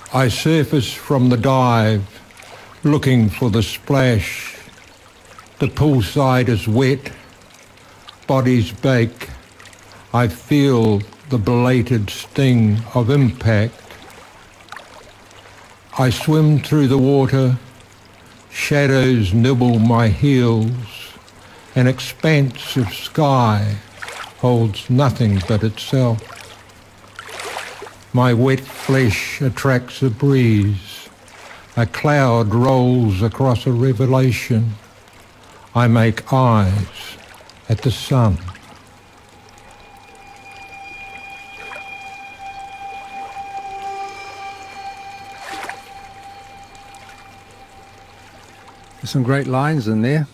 I surface from the dive, looking for the splash. The poolside is wet, bodies bake. I feel the belated sting of impact. I swim through the water, shadows nibble my heels. An expanse of sky holds nothing but itself. My wet flesh attracts a breeze. A cloud rolls across a revelation. I make eyes at the sun. There's some great lines in there.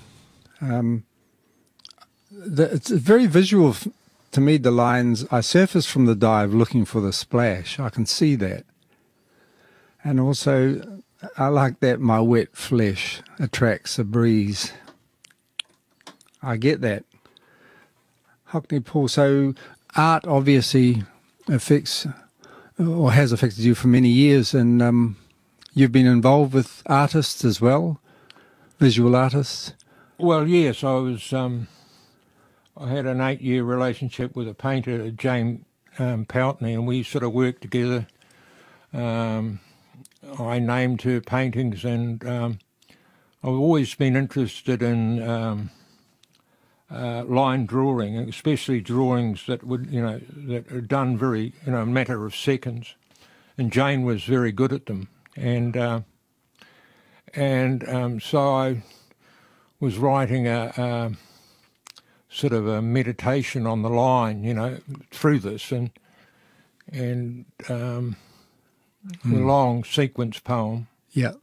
It's very visual to me, the lines, I surface from the dive looking for the splash. I can see that. And also, I like that my wet flesh attracts a breeze. I get that. Hockney Paul, so art obviously affects or has affected you for many years, and you've been involved with artists as well, visual artists. Well, yes, I had an 8-year relationship with a painter, Jane Poultney, and we sort of worked together. I named her paintings, and I've always been interested in line drawing, especially drawings that that are done very, a matter of seconds. And Jane was very good at them, and so I was writing a sort of a meditation on the line, through this, and a long sequence poem. Yeah.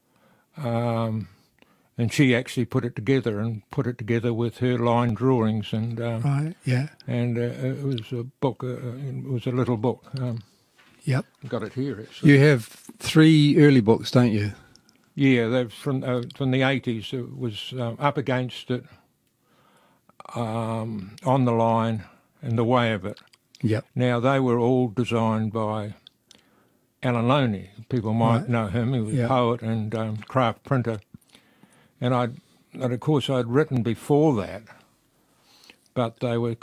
And she actually put it together with her line drawings, and Right. Yeah. and it was a book. It was a little book. Yep. I've got it here. Actually. You have 3 early books, don't you? Yeah, they're from the 80s. It was Up Against It, On the Line, and The Way of It. Yep. Now, they were all designed by Alan Loney. People might know him. He was a poet and craft printer. And of course, I'd written before that, but they were